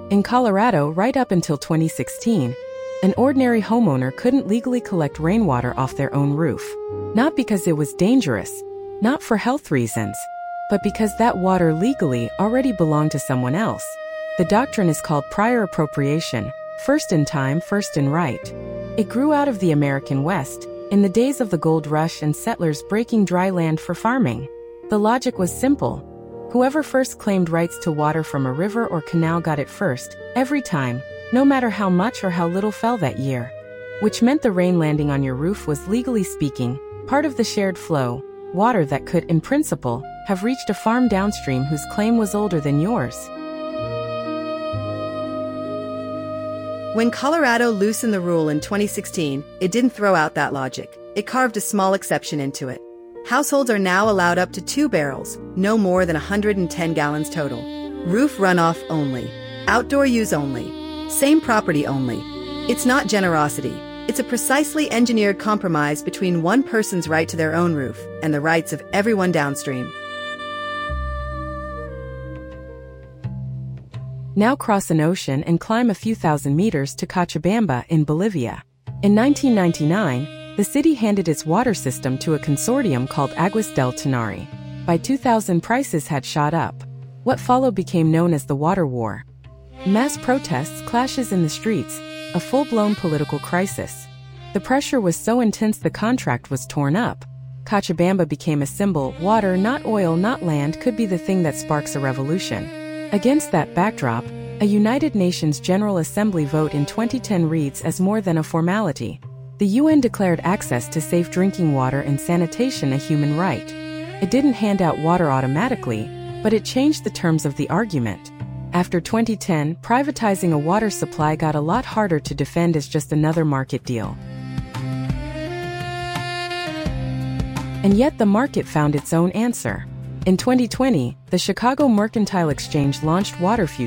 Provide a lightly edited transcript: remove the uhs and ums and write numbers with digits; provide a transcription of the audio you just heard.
In Colorado, right up until 2016, an ordinary homeowner couldn't legally collect rainwater off their own roof. Not because it was dangerous, not for health reasons, but because that water legally already belonged to someone else. The doctrine is called prior appropriation, first in time, first in right. It grew out of the American West, in the days of the gold rush and settlers breaking dry land for farming. The logic was simple. Whoever first claimed rights to water from a river or canal got it first, every time, no matter how much or how little fell that year. Which meant the rain landing on your roof was, legally speaking, part of the shared flow, water that could, in principle, have reached a farm downstream whose claim was older than yours. When Colorado loosened the rule in 2016, it didn't throw out that logic. It carved a small exception into it. Households are now allowed up to 2 barrels, no more than 110 gallons total. Roof runoff only. Outdoor use only. Same property only. It's not generosity. It's a precisely engineered compromise between one person's right to their own roof and the rights of everyone downstream. Now cross an ocean and climb a few thousand meters to Cochabamba in Bolivia. In 1999, the city handed its water system to a consortium called Aguas del Tinari. By 2000, prices had shot up. What followed became known as the Water War. Mass protests, clashes in the streets, a full-blown political crisis. The pressure was so intense the contract was torn up. Cochabamba became a symbol. Water, not oil, not land, could be the thing that sparks a revolution. Against that backdrop, a United Nations General Assembly vote in 2010 reads as more than a formality. The UN declared access to safe drinking water and sanitation a human right. It didn't hand out water automatically, but it changed the terms of the argument. After 2010, privatizing a water supply got a lot harder to defend as just another market deal. And yet the market found its own answer. In 2020, the Chicago Mercantile Exchange launched Water Futures.